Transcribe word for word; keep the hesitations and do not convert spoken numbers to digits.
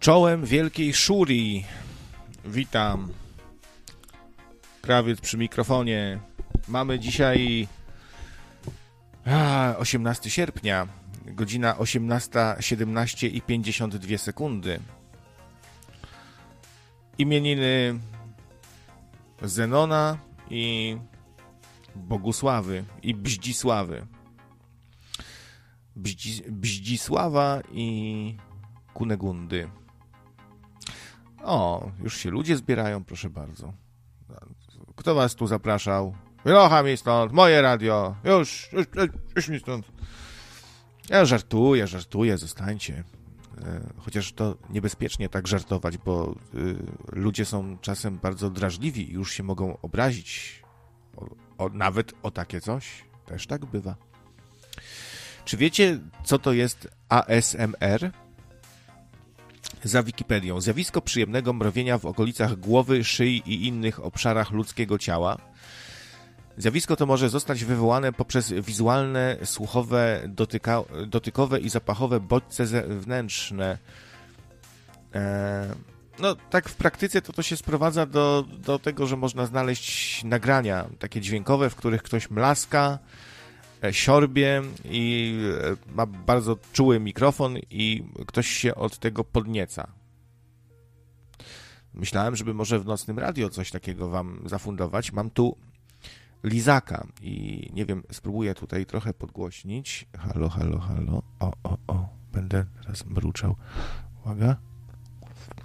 Czołem wielkiej Szurii. Witam. Krawiec przy mikrofonie. Mamy dzisiaj a, osiemnastego sierpnia, godzina osiemnasta siedemnaście i pięćdziesiąt dwie sekundy. Imieniny Zenona i Bogusławy i Bździsławy. Bździ, Bździsława i Kunegundy. O, już się ludzie zbierają, proszę bardzo. Kto was tu zapraszał? Wynocha mi stąd, moje radio. Już, już, już, już mi stąd. Ja żartuję, żartuję, zostańcie. Chociaż to niebezpiecznie tak żartować, bo y, ludzie są czasem bardzo drażliwi i już się mogą obrazić. O, o, nawet o takie coś. Też tak bywa. Czy wiecie, co to jest A S M R? Za Wikipedią. Zjawisko przyjemnego mrowienia w okolicach głowy, szyi i innych obszarach ludzkiego ciała. Zjawisko to może zostać wywołane poprzez wizualne, słuchowe, dotyka, dotykowe i zapachowe bodźce zewnętrzne. Eee, no tak w praktyce to to się sprowadza do, do tego, że można znaleźć nagrania takie dźwiękowe, w których ktoś mlaska, siorbie i ma bardzo czuły mikrofon i ktoś się od tego podnieca. Myślałem, żeby może w Nocnym Radio coś takiego wam zafundować. Mam tu lizaka i nie wiem, spróbuję tutaj trochę podgłośnić. Halo, halo, halo. O, o, o. Będę teraz mruczał. Uwaga.